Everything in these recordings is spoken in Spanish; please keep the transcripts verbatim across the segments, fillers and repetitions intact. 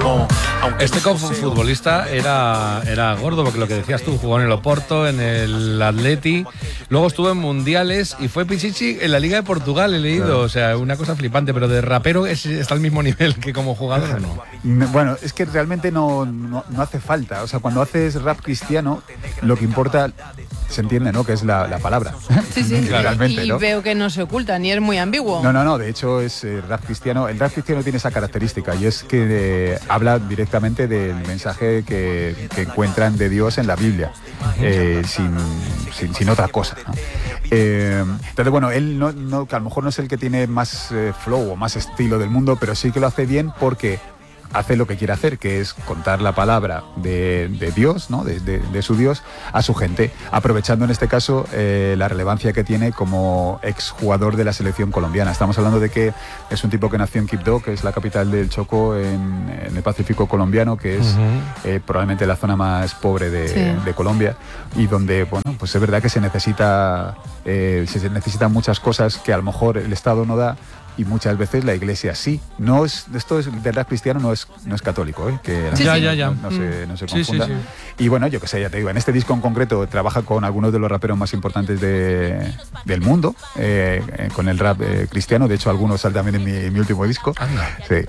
Este futbolista era, era gordo, porque lo que decías tú, jugó en el Oporto, en el Atleti, luego estuvo en mundiales y fue Pichichi en la Liga de Portugal, he leído, claro. O sea, una cosa flipante, pero de rapero es, está al mismo nivel que como jugador, ¿o no? Bueno, es que realmente no, no, no hace falta, o sea, cuando haces rap cristiano, lo que importa, se entiende, ¿no?, que es la, la palabra. Sí, sí, realmente, y ¿no? Veo que no se oculta, ni es muy ambiguo. No, no, no, de hecho es eh, rap cristiano. El rap cristiano tiene esa característica y es que eh, habla directamente del mensaje que, que encuentran de Dios en la Biblia, eh, sin, sin, sin otra cosa, ¿no? Eh, entonces, bueno, él no, no, que a lo mejor no es el que tiene más eh, flow o más estilo del mundo, pero sí que lo hace bien porque hace lo que quiere hacer, que es contar la palabra de, de Dios, ¿no?, de, de, de su Dios a su gente, aprovechando en este caso eh, la relevancia que tiene como exjugador de la selección colombiana. Estamos hablando de que es un tipo que nació en Quibdó, que es la capital del Chocó, en, en el Pacífico colombiano, que es uh-huh. eh, probablemente la zona más pobre de, sí. de Colombia, y donde, bueno, pues es verdad que se necesita, eh, se necesitan muchas cosas que a lo mejor el Estado no da, y muchas veces la Iglesia sí. No es, esto es, del rap cristiano no es, no es católico, ¿eh? Que sí, ya, ya, ya. No, no, se, no se confunda. Sí, sí, sí. Y bueno, yo qué sé, ya te digo, en este disco en concreto trabaja con algunos de los raperos más importantes de, del mundo, eh, eh, con el rap eh, cristiano. De hecho, algunos salen también en mi, en mi último disco. Sí.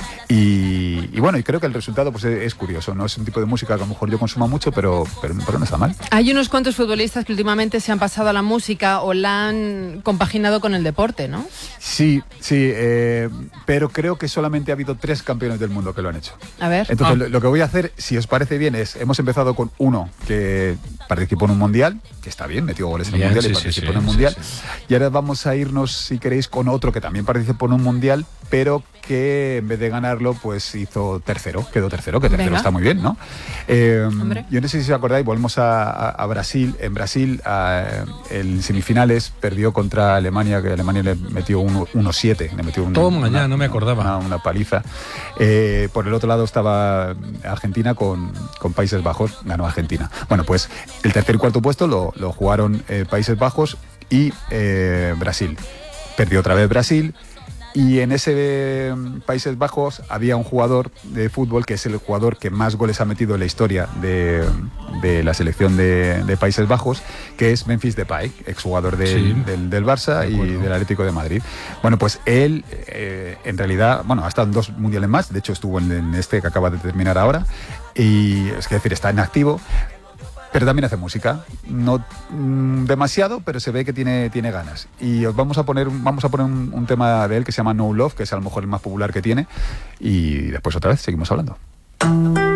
Y, y bueno, y creo que el resultado pues es, es curioso. No es un tipo de música que a lo mejor yo consuma mucho, pero, pero, pero no está mal. Hay unos cuantos futbolistas que últimamente se han pasado a la música o la han compaginado con el deporte, ¿no? Sí, sí. Eh, pero creo que solamente ha habido tres campeones del mundo que lo han hecho. A ver. Entonces, oh. lo, lo que voy a hacer, si os parece bien, es, hemos empezado con uno que participó en un mundial, que está bien, metió goles en un mundial sí, y participó sí, en un sí, mundial. Sí, sí. Y ahora vamos a irnos, si queréis, con otro que también participó en un mundial, pero que en vez de ganarlo, pues hizo tercero, quedó tercero, que tercero Venga. Está muy bien, ¿no? Eh, yo no sé si os acordáis, volvemos a, a, a Brasil. En Brasil, a, en semifinales, perdió contra Alemania, que Alemania le metió uno siete. Le metió un, Toma, una, ya, no me acordaba. Una, una paliza. Eh, por el otro lado estaba Argentina con, con Países Bajos, ganó Argentina. Bueno, pues el tercer y cuarto puesto lo, lo jugaron eh, Países Bajos y eh, Brasil. Perdió otra vez Brasil. Y en ese eh, Países Bajos había un jugador de fútbol que es el jugador que más goles ha metido en la historia de, de la selección de, de Países Bajos, que es Memphis Depay, exjugador del, sí, del, del Barça de y del Atlético de Madrid. Bueno, pues él eh, en realidad, bueno, ha estado en dos mundiales más, de hecho estuvo en, en este que acaba de terminar ahora, y es decir, está en activo. Pero también hace música, no mmm, demasiado, pero se ve que tiene, tiene ganas. Y os vamos a poner, vamos a poner un, un tema de él que se llama No Love, que es a lo mejor el más popular que tiene, y después otra vez seguimos hablando.